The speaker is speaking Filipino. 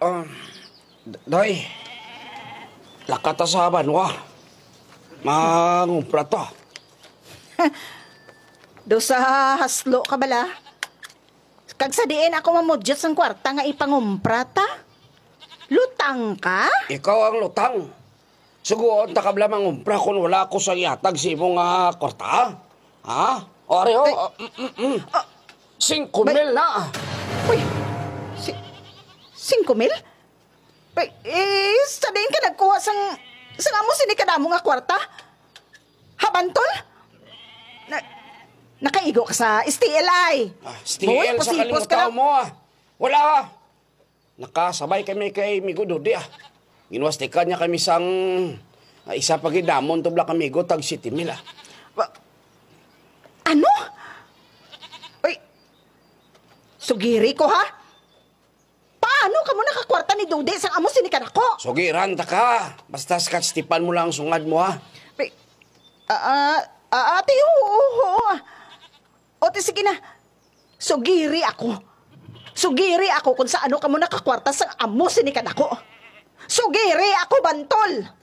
Day, lakatasaban wa. Mangumpra to. Do sa haslo ka bala? Kag sa diin ako mamudyot sang kwarta nga ipangumpra ta? Lutang ka? Ikaw ang lutang. Suguon ta kabla mangumpra kung wala ko sa iatag si imong kwarta. Ha? Oreo, 5,000 na. Uy, 5,000? Sa diin ka nagkuha sang amo sinikadamo nga kwarta? Habantol? Nakaigo ka sa STLI. STL sa kalimutan mo Wala. Nakasabay kami kay Migo Dodi Ginwastikan niya kami sang isa pagidamon tubla kami go tag 7,000 Ano? Uy, sugiri ko ha? Paano ka mo nakakwarta ni Dodi sang amo sinikan ako? Sugiran ta ka. Basta skatstipan mo lang sungad mo Ate, oo. Ote, sige na. Sugiri ako kung sa ano ka mo nakakwarta sang amo sinikan ako. Sugiri ako, bantol.